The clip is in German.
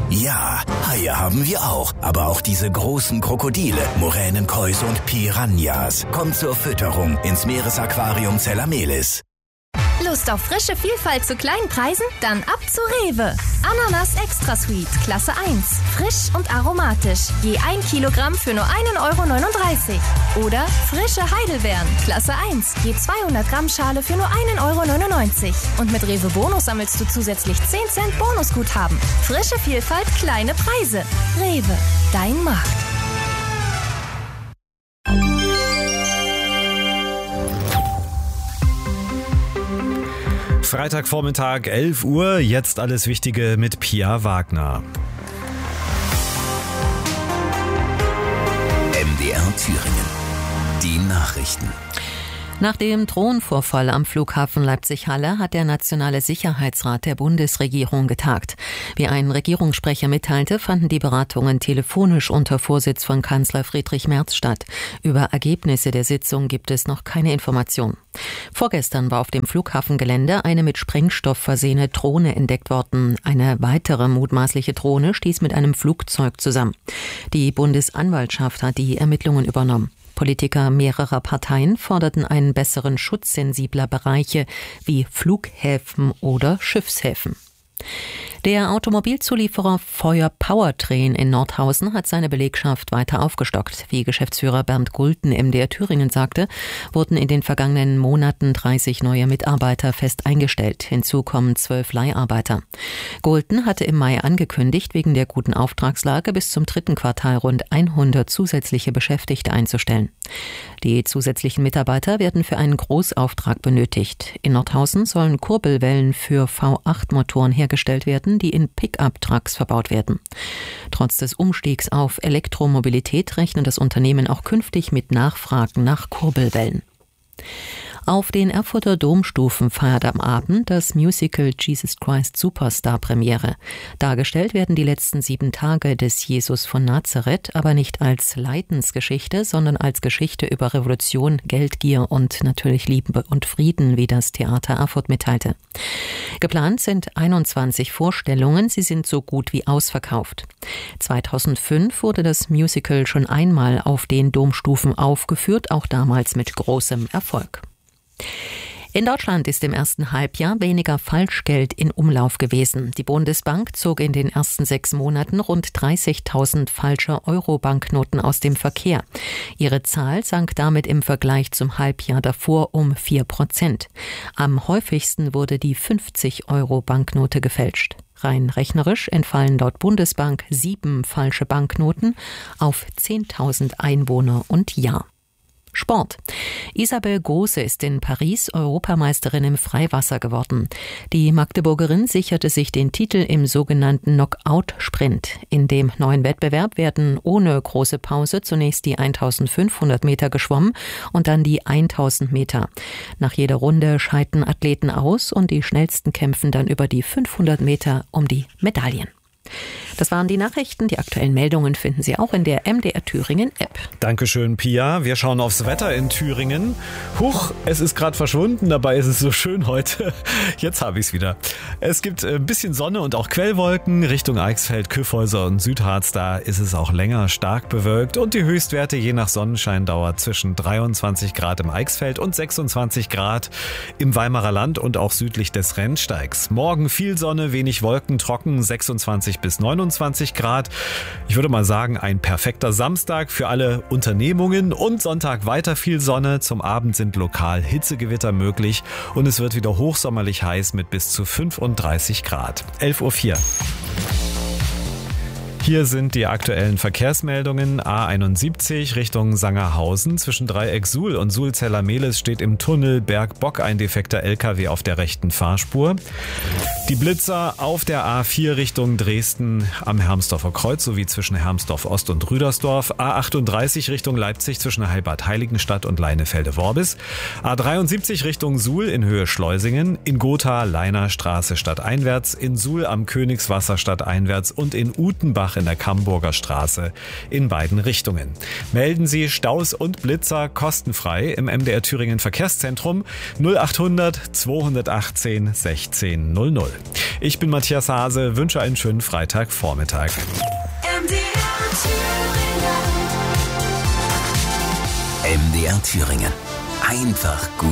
Ja, Haie haben wir auch. Aber auch diese großen Krokodile, Moränenkois und Piranhas. Kommt zur Fütterung ins Meeresaquarium Zellamelis. Lust auf frische Vielfalt zu kleinen Preisen? Dann ab zu Rewe. Ananas Extra Sweet, Klasse 1. Frisch und aromatisch. Je 1 Kilogramm für nur 1,39 €. Oder frische Heidelbeeren, Klasse 1. Je 200 Gramm Schale für nur 1,99 €. Und mit Rewe Bonus sammelst du zusätzlich 10 Cent Bonusguthaben. Frische Vielfalt, kleine Preise. Rewe, dein Markt. Freitagvormittag, 11 Uhr, jetzt alles Wichtige mit Pia Wagner. MDR Thüringen. Die Nachrichten. Nach dem Drohnenvorfall am Flughafen Leipzig-Halle hat der Nationale Sicherheitsrat der Bundesregierung getagt. Wie ein Regierungssprecher mitteilte, fanden die Beratungen telefonisch unter Vorsitz von Kanzler Friedrich Merz statt. Über Ergebnisse der Sitzung gibt es noch keine Information. Vorgestern war auf dem Flughafengelände eine mit Sprengstoff versehene Drohne entdeckt worden. Eine weitere mutmaßliche Drohne stieß mit einem Flugzeug zusammen. Die Bundesanwaltschaft hat die Ermittlungen übernommen. Politiker mehrerer Parteien forderten einen besseren Schutz sensibler Bereiche wie Flughäfen oder Schiffshäfen. Der Automobilzulieferer Feuer Powertrain in Nordhausen hat seine Belegschaft weiter aufgestockt. Wie Geschäftsführer Bernd Gulten MDR Thüringen sagte, wurden in den vergangenen Monaten 30 neue Mitarbeiter fest eingestellt. Hinzu kommen 12 Leiharbeiter. Gulten hatte im Mai angekündigt, wegen der guten Auftragslage bis zum 3. Quartal rund 100 zusätzliche Beschäftigte einzustellen. Die zusätzlichen Mitarbeiter werden für einen Großauftrag benötigt. In Nordhausen sollen Kurbelwellen für V8-Motoren hergestellt werden, die in Pickup-Trucks verbaut werden. Trotz des Umstiegs auf Elektromobilität rechnet das Unternehmen auch künftig mit Nachfragen nach Kurbelwellen. Auf den Erfurter Domstufen feiert am Abend das Musical Jesus Christ Superstar Premiere. Dargestellt werden die letzten 7 Tage des Jesus von Nazareth, aber nicht als Leidensgeschichte, sondern als Geschichte über Revolution, Geldgier und natürlich Liebe und Frieden, wie das Theater Erfurt mitteilte. Geplant sind 21 Vorstellungen, sie sind so gut wie ausverkauft. 2005 wurde das Musical schon einmal auf den Domstufen aufgeführt, auch damals mit großem Erfolg. In Deutschland ist im ersten Halbjahr weniger Falschgeld in Umlauf gewesen. Die Bundesbank zog in den ersten 6 Monaten rund 30.000 falsche Euro-Banknoten aus dem Verkehr. Ihre Zahl sank damit im Vergleich zum Halbjahr davor um 4%. Am häufigsten wurde die 50-Euro-Banknote gefälscht. Rein rechnerisch entfallen laut Bundesbank 7 falsche Banknoten auf 10.000 Einwohner und Jahr. Sport. Isabel Große ist in Paris Europameisterin im Freiwasser geworden. Die Magdeburgerin sicherte sich den Titel im sogenannten Knockout-Sprint. In dem neuen Wettbewerb werden ohne große Pause zunächst die 1500 Meter geschwommen und dann die 1000 Meter. Nach jeder Runde scheiden Athleten aus und die schnellsten kämpfen dann über die 500 Meter um die Medaillen. Das waren die Nachrichten. Die aktuellen Meldungen finden Sie auch in der MDR Thüringen App. Dankeschön, Pia. Wir schauen aufs Wetter in Thüringen. Huch, es ist gerade verschwunden, dabei ist es so schön heute. Jetzt habe ich es wieder. Es gibt ein bisschen Sonne und auch Quellwolken Richtung Eichsfeld, Kyffhäuser und Südharz. Da ist es auch länger stark bewölkt und die Höchstwerte je nach Sonnenscheindauer zwischen 23 Grad im Eichsfeld und 26 Grad im Weimarer Land und auch südlich des Rennsteigs. Morgen viel Sonne, wenig Wolken, trocken, 26 bis 29 Grad. Ich würde mal sagen, ein perfekter Samstag für alle Unternehmungen und Sonntag weiter viel Sonne. Zum Abend sind lokal Hitzegewitter möglich und es wird wieder hochsommerlich heiß mit bis zu 35 Grad. 11:04 Uhr. Hier sind die aktuellen Verkehrsmeldungen. A71 Richtung Sangerhausen. Zwischen Dreieck Suhl und Suhl-Zellamelis steht im Tunnel Bergbock ein defekter LKW auf der rechten Fahrspur. Die Blitzer auf der A4 Richtung Dresden am Hermsdorfer Kreuz sowie zwischen Hermsdorf Ost und Rüdersdorf. A38 Richtung Leipzig zwischen Heilbad-Heiligenstadt und Leinefelde-Worbis. A73 Richtung Suhl in Höhe Schleusingen. In Gotha Leiner Straße stadteinwärts. In Suhl am Königswasser stadteinwärts und in Utenbach in der Camburger Straße in beiden Richtungen. Melden Sie Staus und Blitzer kostenfrei im MDR Thüringen Verkehrszentrum 0800 218 1600. Ich bin Matthias Hase, wünsche einen schönen Freitagvormittag. MDR Thüringen. Einfach gut.